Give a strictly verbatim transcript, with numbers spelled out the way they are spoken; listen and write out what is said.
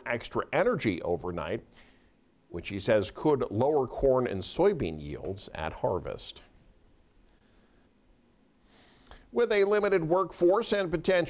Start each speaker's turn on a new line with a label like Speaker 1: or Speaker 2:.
Speaker 1: extra energy overnight, which he says could lower corn and soybean yields at harvest. With a limited workforce and potential